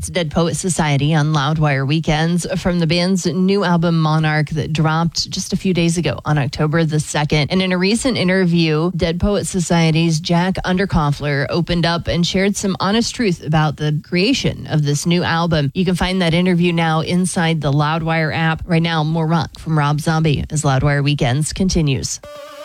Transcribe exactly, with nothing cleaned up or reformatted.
That's Dead Poet Society on Loudwire Weekends from the band's new album Monarch that dropped just a few days ago on October the second. And in a recent interview, Dead Poet Society's Jack Underkoffler opened up and shared some honest truth about the creation of this new album. You can find that interview now inside the Loudwire app. Right now, more rock from Rob Zombie as Loudwire Weekends continues.